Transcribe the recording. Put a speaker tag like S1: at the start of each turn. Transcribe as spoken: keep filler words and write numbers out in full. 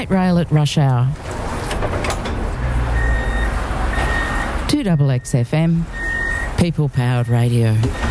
S1: Light rail at rush hour. two X X F M, people-powered radio.